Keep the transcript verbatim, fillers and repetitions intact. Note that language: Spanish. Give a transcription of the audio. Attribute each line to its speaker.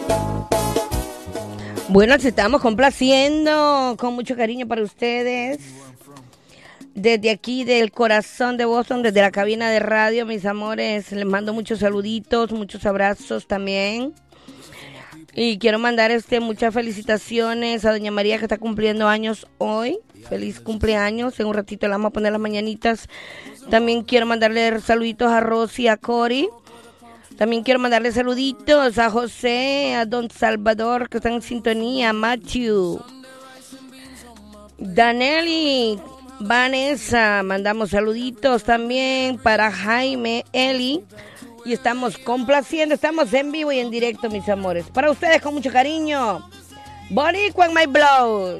Speaker 1: Bueno, te estamos complaciendo con mucho cariño para ustedes. Desde aquí del corazón de Boston, desde la cabina de radio, mis amores, les mando muchos saluditos, muchos abrazos también. Y quiero mandar este muchas felicitaciones a doña María, que está cumpliendo años hoy. Feliz cumpleaños. En un ratito le vamos a poner las mañanitas. También quiero mandarle saluditos a Rosy y a Cori. También quiero mandarle saluditos a José, a Don Salvador, que están en sintonía, a Matthew, Danelli, Vanessa, mandamos saluditos también para Jaime, Eli, y estamos complaciendo, estamos en vivo y en directo, mis amores, para ustedes con mucho cariño, Boricua en My Blood.